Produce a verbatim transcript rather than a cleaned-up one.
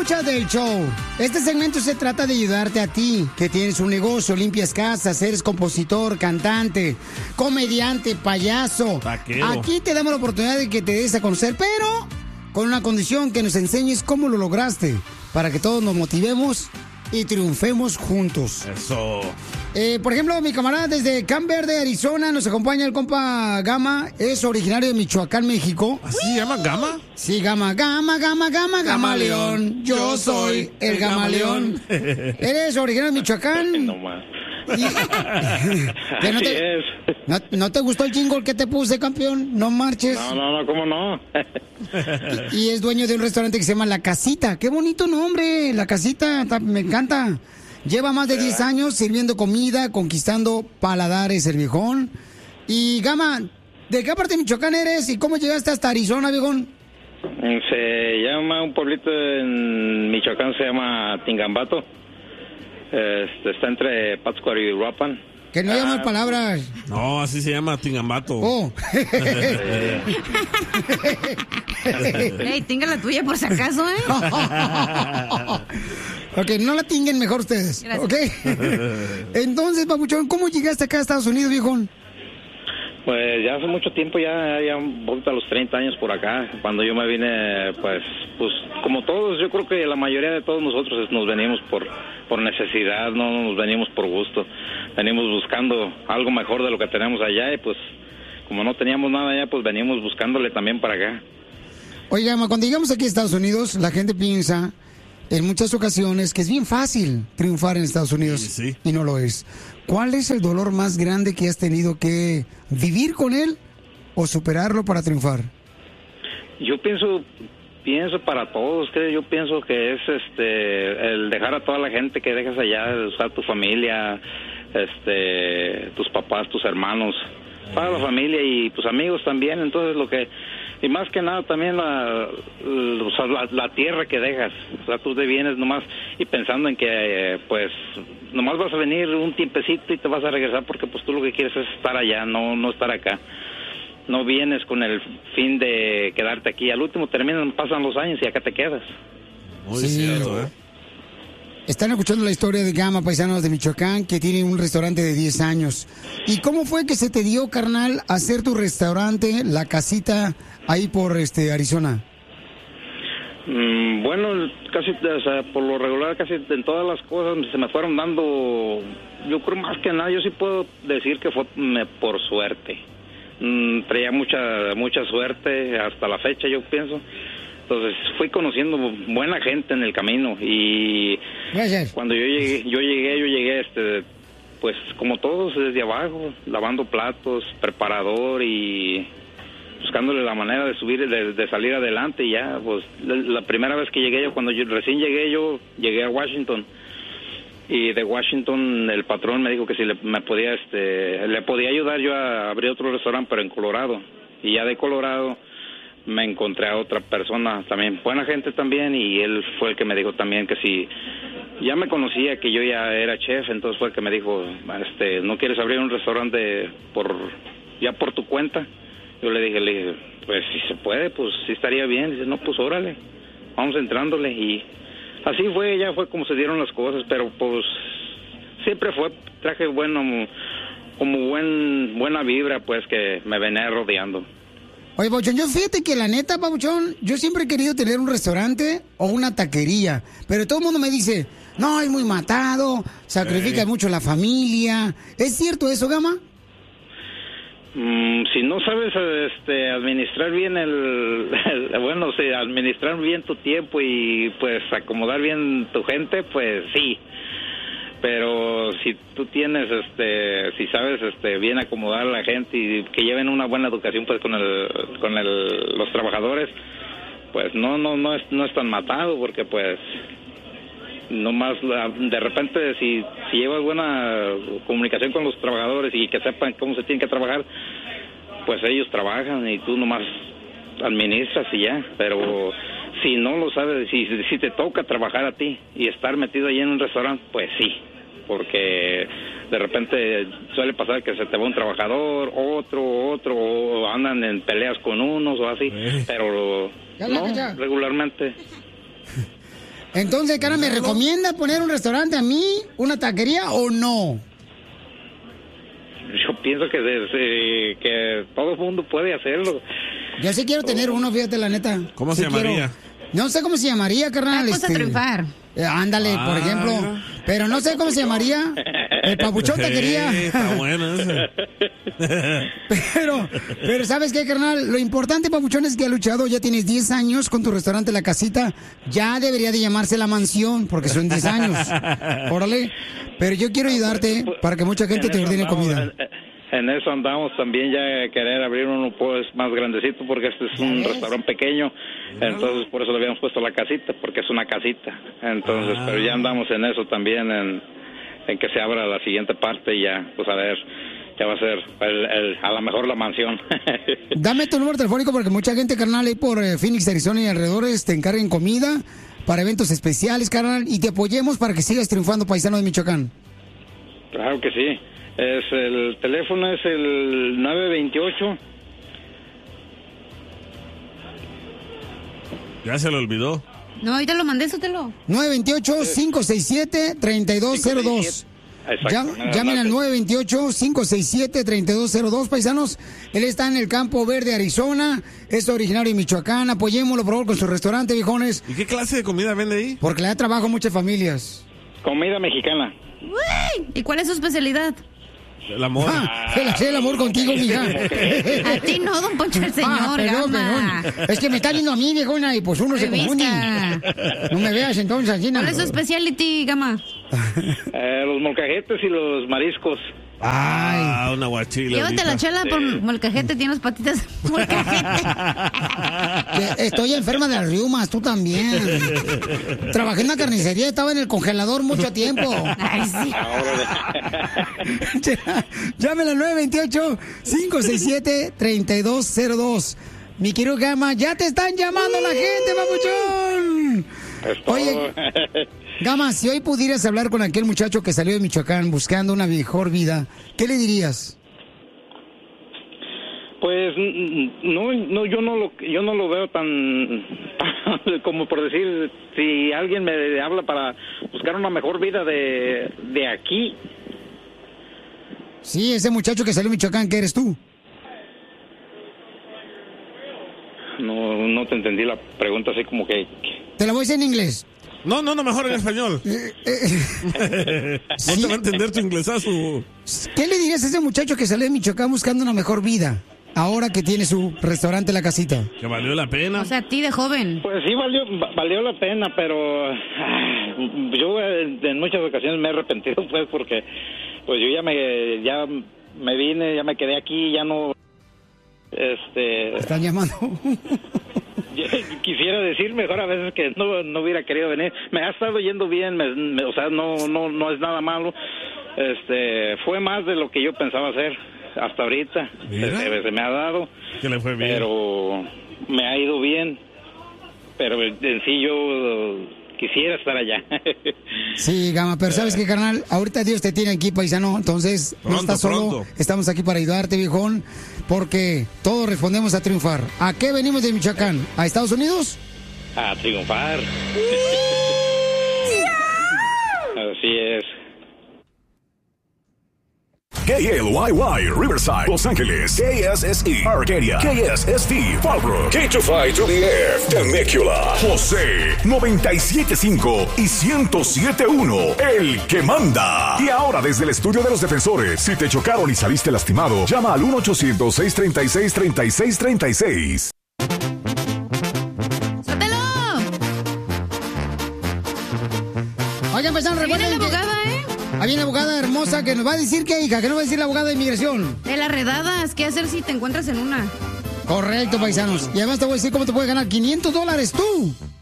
escuchas del show, este segmento se trata de ayudarte a ti, que tienes un negocio, limpias casas, eres compositor, cantante, comediante, payaso. Taquero. Aquí te damos la oportunidad de que te des a conocer, pero con una condición, que nos enseñes cómo lo lograste, para que todos nos motivemos y triunfemos juntos. Eso. Eh, por ejemplo, mi camarada desde Camp Verde, Arizona, nos acompaña el compa Gama. Es originario de Michoacán, México. ¿Así se llama Gama? Sí, Gama, Gama, Gama, Gama, Gama León. Yo soy el Gama León. ¿Eres originario de Michoacán? No más. Y- ¿Que no, Así te, es. no, no te gustó el jingle que te puse, campeón? No marches. No, no, no, ¿cómo no? Y, y es dueño de un restaurante que se llama La Casita. Qué bonito nombre, La Casita, ta- me encanta. Lleva más de diez años sirviendo comida, conquistando paladares el viejón. Y Gama, ¿de qué parte de Michoacán eres y cómo llegaste hasta Arizona, viejón? Se llama un pueblito en Michoacán, se llama Tingambato. Este, está entre Pátzcuaro y Uruapan. Que no haya más palabras. No, así se llama Tingambato. Oh. Ey, tenga la tuya por si acaso, ¿eh? Ok, no la tinguen mejor ustedes. Gracias. Ok. Entonces, papuchón, ¿cómo llegaste acá a Estados Unidos, viejón? Pues ya hace mucho tiempo, ya, ya un poquito a los treinta años por acá, cuando yo me vine, pues, pues como todos, yo creo que la mayoría de todos nosotros nos venimos por, por necesidad, no nos venimos por gusto, venimos buscando algo mejor de lo que tenemos allá y pues como no teníamos nada allá, pues venimos buscándole también para acá. Oiga, Gama, cuando llegamos aquí a Estados Unidos, la gente piensa en muchas ocasiones que es bien fácil triunfar en Estados Unidos, Sí, sí. y no lo es. ¿Cuál es el dolor más grande que has tenido que vivir con él o superarlo para triunfar? Yo pienso, pienso para todos, que yo pienso que es este el dejar a toda la gente que dejas allá, o sea, tu familia, este, tus papás, tus hermanos, toda la familia y tus amigos también. Entonces lo que y más que nada también la, la, o sea, la, la tierra que dejas, o sea, tú te vienes nomás y pensando en que eh, pues nomás vas a venir un tiempecito y te vas a regresar porque pues tú lo que quieres es estar allá, no no estar acá. No vienes con el fin de quedarte aquí. Al último terminan, pasan los años y acá te quedas. Muy Sí. cierto, ¿eh? Están escuchando la historia de Gama, paisanos de Michoacán, que tiene un restaurante de diez años. ¿Y cómo fue que se te dio, carnal, hacer tu restaurante, La Casita, ahí por este Arizona? Mm, bueno, casi, o sea, por lo regular, casi en todas las cosas se me fueron dando. Yo creo más que nada, yo sí puedo decir que fue me, por suerte. Mm, traía mucha mucha suerte hasta la fecha, yo pienso. Entonces fui conociendo buena gente en el camino y Gracias. cuando yo llegué, yo llegué, yo llegué, este, pues como todos desde abajo, lavando platos, preparador y buscándole la manera de subir, de, de salir adelante. Y ya, pues la, la primera vez que llegué yo, cuando yo recién llegué, yo llegué a Washington y de Washington el patrón me dijo que si le, me podía, este, le podía ayudar yo a abrir otro restaurante, pero en Colorado. Y ya de Colorado me encontré a otra persona también, buena gente también, y él fue el que me dijo también que si ya me conocía que yo ya era chef, entonces fue el que me dijo, este, ¿no quieres abrir un restaurante por ya por tu cuenta? Yo le dije, le dije, pues si se puede, pues sí estaría bien. Dice, no, pues órale, vamos entrándole. Y así fue, ya fue como se dieron las cosas, pero pues siempre fue, traje bueno, como buen buena vibra, pues que me venía rodeando. Oye, Pabuchón, yo fíjate que la neta, Pabuchón, yo siempre he querido tener un restaurante o una taquería, pero todo el mundo me dice, no, es muy matado, sacrifica Sí. mucho la familia. ¿Es cierto eso, Gama? Mm, si no sabes este, administrar bien el, el bueno, o sea, administrar bien tu tiempo y pues acomodar bien tu gente, pues sí. Pero si tú tienes, este, si sabes, este, bien acomodar a la gente y que lleven una buena educación, pues con el, con el, los trabajadores, pues no, no, no es, no es tan matado, porque pues, nomás la, de repente si, si llevas buena comunicación con los trabajadores y que sepan cómo se tiene que trabajar, pues ellos trabajan y tú nomás administras y ya. Pero si no lo sabes, si, si te toca trabajar a ti y estar metido ahí en un restaurante, pues sí, porque de repente suele pasar que se te va un trabajador, otro, otro, o andan en peleas con unos o así, pero Ya la no, fecha. regularmente. Entonces, cara, ¿me recomienda poner un restaurante a mí, una taquería o no? Yo pienso que, desde, que todo el mundo puede hacerlo. Yo sí quiero tener uno, fíjate, la neta. ¿Cómo Sí se llamaría? quiero. No sé cómo se llamaría, carnal. Tacos a triunfar. eh, ándale, por Ah, ejemplo. mira. Pero no sé cómo se llamaría. El papuchón taquería. Sí, está bueno ese. Pero, pero ¿sabes qué, carnal? Lo importante, papuchón, es que ha luchado, ya tienes diez años con tu restaurante La Casita. Ya debería de llamarse La Mansión, porque son diez años. Órale. Pero yo quiero ayudarte para que mucha gente En te eso ordene andamos, comida. En, en eso andamos también ya querer abrir uno pues más grandecito porque este es un ves? restaurante pequeño. Entonces por eso le habíamos puesto La Casita, porque es una casita. Entonces, Ah. pero ya andamos en eso también, en, en que se abra la siguiente parte y ya, pues a ver, ya va a ser el, el, a lo mejor La Mansión. Dame tu número telefónico porque mucha gente, carnal, ahí por eh, Phoenix, Arizona y alrededores te encarguen comida para eventos especiales, carnal, y te apoyemos para que sigas triunfando, paisano de Michoacán. Claro que sí. Es el teléfono es el nueve veintiocho. Ya se lo olvidó. No, ahorita lo mandé, sótelo. nueve dos ocho, cinco seis siete, tres dos cero dos. Exacto. Ya, Nada llamen más. al nueve dos ocho, cinco seis siete, tres dos cero dos, paisanos. Él está en el Campo Verde, Arizona. Es originario de Michoacán. Apoyémoslo, por favor, con su restaurante, viejones. ¿Y qué clase de comida vende ahí? Porque le da trabajo a muchas familias. Comida mexicana. Uy, ¿y cuál es su especialidad? El amor. Ah, el hacer el amor contigo, mija. A ti no, don Poncho, el señor, Ah, perdón, gama. perdón. Es que me está viendo a mí, viejona, y pues uno se confunde. Revista. No me veas entonces así, ¿Cuál es su specialty, gama? Eh, los molcajetes y los mariscos. Ay. Ah, una guachila. Llévate la ahorita. chela por molcajete, tiene las patitas molcajete. Que Estoy enferma de las riumas, tú también. Trabajé en la carnicería, estaba en el congelador mucho tiempo. Ay, sí. Llámela al nueve dos ocho, cinco seis siete, tres dos cero dos. Mi querido Gama, ya te están llamando la gente, papuchón. Es todo. Oye, Gama, si hoy pudieras hablar con aquel muchacho que salió de Michoacán buscando una mejor vida, ¿qué le dirías? Pues no, no, yo no lo, yo no lo veo tan, como por decir, si alguien me habla para buscar una mejor vida de, de aquí. Sí, ese muchacho que salió de Michoacán, ¿qué eres tú? No, no te entendí la pregunta así como que. Te la voy a decir en inglés. No, no, no, mejor en español. Eh, eh, No sí. te va a entender tu inglesazo. ¿Qué le dirías a ese muchacho que salió de Michoacán buscando una mejor vida? Ahora que tiene su restaurante La Casita. Que valió la pena. O sea, a ti de joven. Pues sí valió, va- valió la pena, pero ah, yo eh, en muchas ocasiones me he arrepentido, pues, porque pues yo ya me, ya me vine, ya me quedé aquí, ya no, este. Están llamando. Yo quisiera decir mejor a veces que no, no hubiera querido venir. Me ha estado yendo bien, me- me- o sea, no, no, no es nada malo. Este, fue más de lo que yo pensaba hacer hasta ahorita. Mira. Se, se me ha dado, Que le fue bien. pero me ha ido bien. Pero en sí yo quisiera estar allá. Sí, Gama, pero ¿sabes qué, carnal? Ahorita Dios te tiene aquí, paisano, entonces no Pronto, estás solo. pronto. Estamos aquí para ayudarte, viejón, porque todos respondemos a triunfar. ¿A qué venimos de Michoacán? ¿A Estados Unidos? A triunfar. Así es. K L Y Y, Riverside, Los Ángeles, K S S E, Arcadia, K S S T, Fallbrook, K two five to the F, Temecula, José, noventa y siete punto cinco y ciento siete punto uno, el que manda. Y ahora desde el estudio de los defensores, si te chocaron y saliste lastimado, llama al uno ochocientos, seiscientos treinta y seis, treinta y seis treinta y seis. ¡Sótelo! Oigan, paisano, Ahí viene la recuerden que... abogada, ¿eh? Ahí viene la abogada hermosa que nos va a decir qué, hija, que nos va a decir la abogada de inmigración. De las redadas, ¿qué hacer si te encuentras en una? Correcto, paisanos. Y además te voy a decir cómo te puedes ganar quinientos dólares tú